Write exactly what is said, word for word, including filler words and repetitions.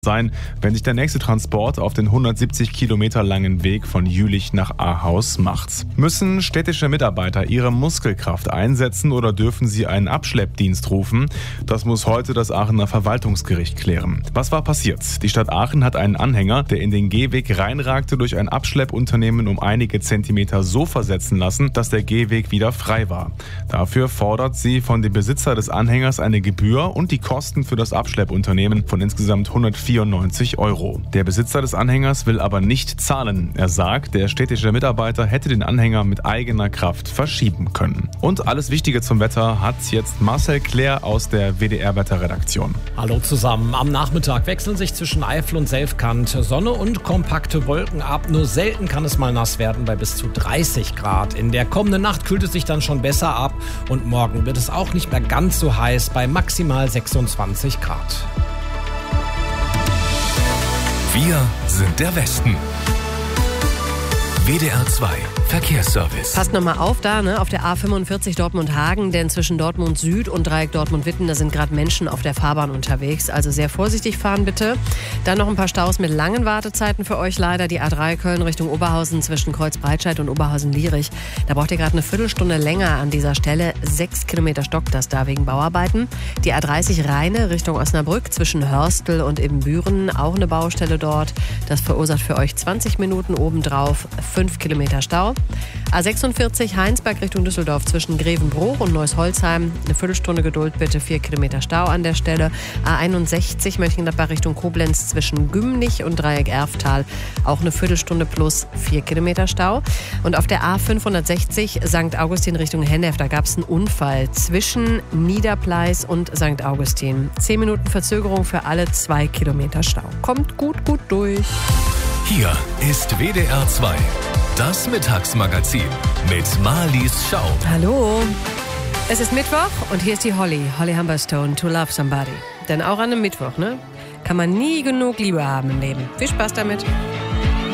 sein, wenn sich der nächste Transport auf den hundertsiebzig Kilometer langen Weg von Jülich nach Ahaus macht. Müssen städtische Mitarbeiter ihre Muskelkraft einsetzen oder dürfen sie einen Abschleppdienst rufen? Das muss heute das Aachener Verwaltungsgericht klären. Was war passiert? Die Stadt Aachen hat einen Anhänger, der in den Gehweg reinragte, durch ein Abschleppunternehmen um einige Zentimeter so versetzen lassen, dass der Gehweg wieder frei war. Dafür fordert sie von dem Besitzer des Anhängers eine Gebühr und die Kosten für das Abschleppunternehmen von insgesamt hundertvierundneunzig Euro. Der Besitzer des Anhängers will aber nicht zahlen. Er sagt, der städtische Mitarbeiter hätte den Anhänger mit eigener Kraft verschieben können. Und alles Wichtige zum Wetter hat jetzt Marcel Klär aus der W D R-Wetterredaktion. Hallo zusammen. Am Nachmittag wechseln sich zwischen Eifel und Selfkant Sonne und kompakte Wolken ab. Nur selten kann es mal nass werden bei bis zu dreißig Grad. In der kommenden Nacht kühlt es sich dann schon besser ab und morgen wird es auch nicht mehr ganz so heiß bei maximal sechsundzwanzig Grad. Wir sind der Westen. W D R zwei Verkehrsservice. Passt nochmal auf da, ne? Auf der A fünfundvierzig Dortmund-Hagen, denn zwischen Dortmund Süd und Dreieck Dortmund-Witten, da sind gerade Menschen auf der Fahrbahn unterwegs. Also sehr vorsichtig fahren bitte. Dann noch ein paar Staus mit langen Wartezeiten für euch leider. Die A drei Köln Richtung Oberhausen zwischen Kreuzbreitscheid und Oberhausen-Lierich. Da braucht ihr gerade eine Viertelstunde länger an dieser Stelle. Sechs Kilometer stockt das da wegen Bauarbeiten. Die A dreißig Rheine Richtung Osnabrück zwischen Hörstel und Ibbenbüren. Auch eine Baustelle dort. Das verursacht für euch zwanzig Minuten obendrauf. Fünf Kilometer Stau. A sechsundvierzig Heinsberg Richtung Düsseldorf zwischen Grevenbruch und Neuss-Holzheim. Eine Viertelstunde Geduld bitte, vier Kilometer Stau an der Stelle. A einundsechzig Mönchengladbach Richtung Koblenz zwischen Gümnich und Dreieck Erftal. Auch eine Viertelstunde plus vier Kilometer Stau. Und auf der A fünfhundertsechzig Sankt Augustin Richtung Hennef, da gab es einen Unfall zwischen Niederpleis und Sankt Augustin. Zehn Minuten Verzögerung für alle zwei Kilometer Stau. Kommt gut, gut durch. Hier ist W D R zwei. Das Mittagsmagazin mit Marlies Schau. Hallo. Es ist Mittwoch und hier ist die Holly, Holly Humberstone, To Love Somebody. Denn auch an einem Mittwoch, ne, kann man nie genug Liebe haben im Leben. Viel Spaß damit.